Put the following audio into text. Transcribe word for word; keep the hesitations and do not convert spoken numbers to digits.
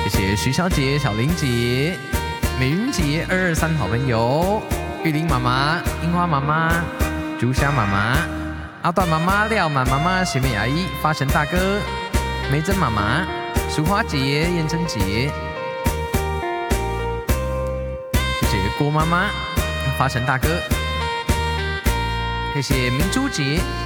谢谢徐小姐、小玲姐、美云姐、二二三好朋友、玉玲妈妈、樱花妈妈、竹香妈妈、阿段妈妈、廖满妈妈、学妹阿姨、发神大哥、梅珍妈妈、淑花姐、燕珍姐，谢谢郭妈妈、发神大哥，谢谢明珠姐。